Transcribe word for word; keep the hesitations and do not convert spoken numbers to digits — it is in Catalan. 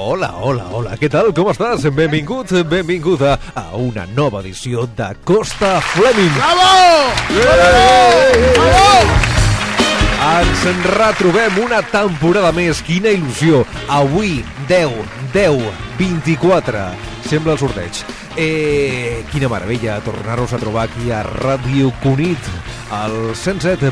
Hola, hola, hola, què tal? Com estàs? Benvingut, benvinguda a una nova edició de Costa Fleming. Bravo! Bravo! Bravo! Ens en retrobem una temporada més. Quina il·lusió. Avui, deu, deu, vint-i-quatre. Sembla el sorteig. Eh, quina meravella tornar-nos a trobar aquí a Ràdio Cunit, al cent set